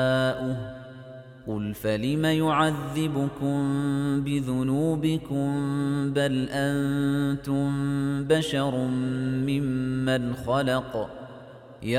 قُلْ فَلِمَ يُعَذِّبُكُم بِذُنُوبِكُم بَلْ أَنتُم بَشَرٌ مِّمَّنْ خَلَقَ